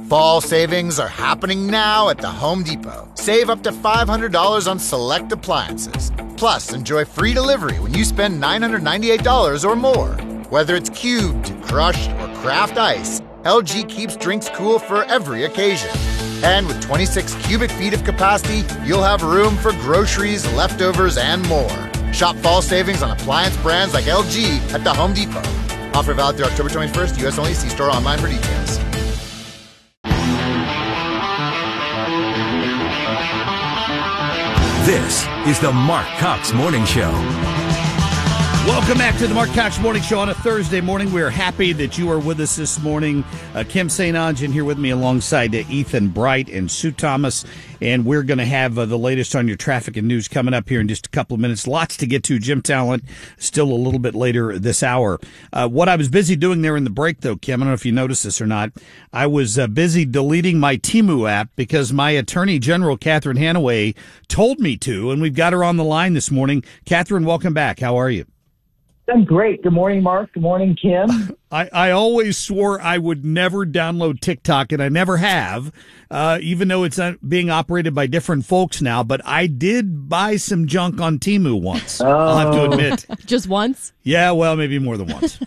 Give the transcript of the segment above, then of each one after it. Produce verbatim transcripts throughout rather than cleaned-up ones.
Fall savings are happening now at the Home Depot. Save up to five hundred dollars on select appliances. Plus, enjoy free delivery when you spend nine hundred ninety-eight dollars or more. Whether it's cubed, crushed, or craft ice, L G keeps drinks cool for every occasion. And with twenty-six cubic feet of capacity, you'll have room for groceries, leftovers, and more. Shop fall savings on appliance brands like L G at the Home Depot. Offer valid through October twenty-first. U S only. See store online for details. This is the Mark Cox Morning Show. Welcome back to the Mark Cox Morning Show on a Thursday morning. We're happy that you are with us this morning. Uh, Kim Saint Onge here with me alongside uh, Ethan Bright and Sue Thomas. And we're going to have uh, the latest on your traffic and news coming up here in just a couple of minutes. Lots to get to. Jim Talent still a little bit later this hour. Uh, what I was busy doing there in the break, though, Kim, I don't know if you noticed this or not. I was uh, busy deleting my Temu app because my Attorney General, Catherine Hanaway, told me to. And we've got her on the line this morning. Catherine, welcome back. How are you? I'm great. Good morning, Mark. Good morning, Kim. I, I always swore I would never download TikTok, and I never have, uh, even though it's uh, being operated by different folks now. But I did buy some junk on Temu once. Oh. I'll have to admit. Just once? Yeah, well, maybe more than once.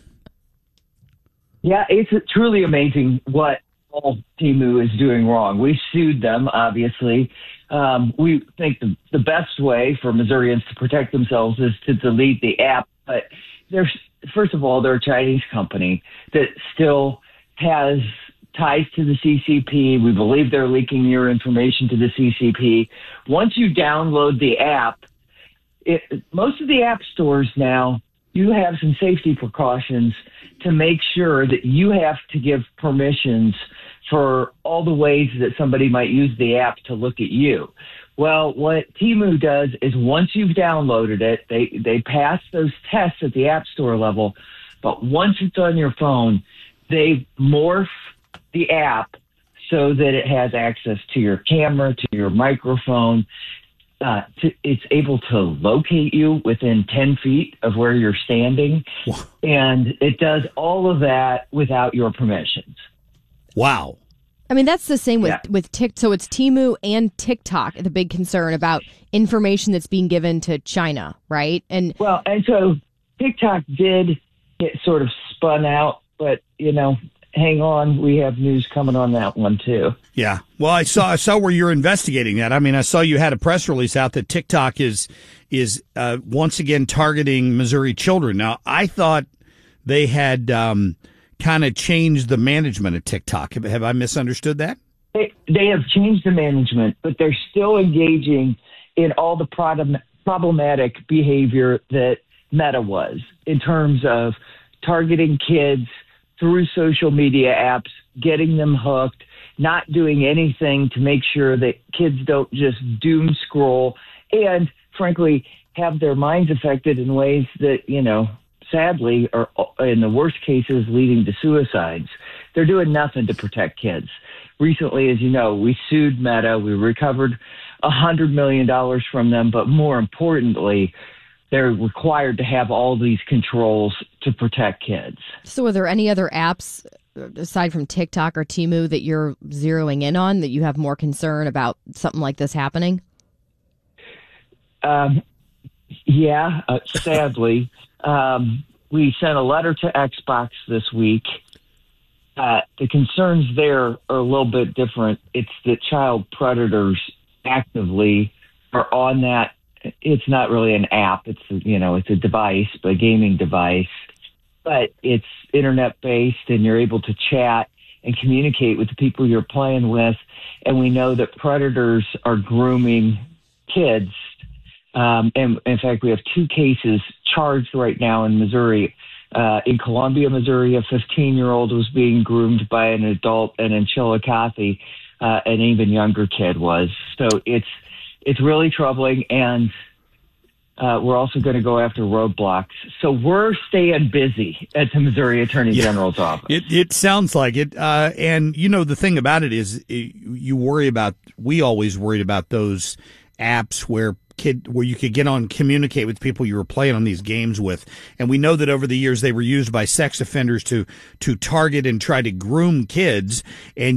Yeah, it's truly amazing what all Temu is doing wrong. We sued them, obviously. Um, we think the, the best way for Missourians to protect themselves is to delete the app. But there's, first of all, they're a Chinese company that still has ties to the C C P. We believe they're leaking your information to the C C P. Once you download the app, it, most of the app stores now, you have some safety precautions to make sure that you have to give permissions for all the ways that somebody might use the app to look at you. Well, what Temu does is once you've downloaded it, they, they pass those tests at the App Store level, but once it's on your phone, they morph the app so that it has access to your camera, to your microphone. Uh, to, it's able to locate you within ten feet of where you're standing, and it does all of that without your permissions. Wow. I mean, that's the same with, Yeah. with Tik. So it's Temu and TikTok, the big concern about information that's being given to China, right? And Well, and so TikTok did get sort of spun out, but, you know, hang on. We have news coming on that one, too. Yeah. Well, I saw I saw where you're investigating that. I mean, I saw you had a press release out that TikTok is is uh, once again targeting Missouri children. Now, I thought they had um, kind of changed the management of TikTok. Have, have I misunderstood that? They, they have changed the management, but they're still engaging in all the problem, problematic behavior that Meta was in terms of targeting kids through social media apps, getting them hooked, not doing anything to make sure that kids don't just doom scroll and, frankly, have their minds affected in ways that, you know, sadly are, in the worst cases, leading to suicides. They're doing nothing to protect kids. Recently, as you know, we sued Meta. We recovered one hundred million dollars from them, but more importantly, they're required to have all these controls to protect kids. so are there any other apps, aside from TikTok or Temu, that you're zeroing in on, that you have more concern about something like this happening? Um, yeah, uh, sadly. um, we sent a letter to Xbox this week. Uh, the concerns there are a little bit different. It's that child predators actively are on that. It's not really an app. It's, you know, it's a device, a gaming device, but it's internet based and you're able to chat and communicate with the people you're playing with. And we know that predators are grooming kids. Um, and in fact, we have two cases charged right now in Missouri. Uh, in Columbia, Missouri, a fifteen-year-old was being groomed by an adult, and in Chillicothe, uh, an even younger kid was. So it's it's really troubling, and uh, we're also going to go after roadblocks. So we're staying busy at the Missouri Attorney Yeah. General's office. It it sounds like it. Uh, and, you know, the thing about it is it, you worry about, we always worried about those apps where kid where you could get on, communicate with people you were playing on these games with. And we know that over the years they were used by sex offenders to to target and try to groom kids. And